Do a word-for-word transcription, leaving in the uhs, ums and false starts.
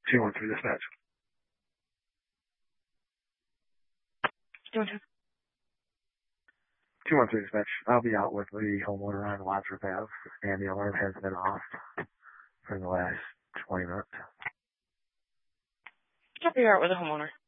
two one three dispatch. two one two. two one three dispatch. I'll be out with the homeowner on Wadsworth Ave, and the alarm has been off for the last twenty minutes. I'll be out with the homeowner.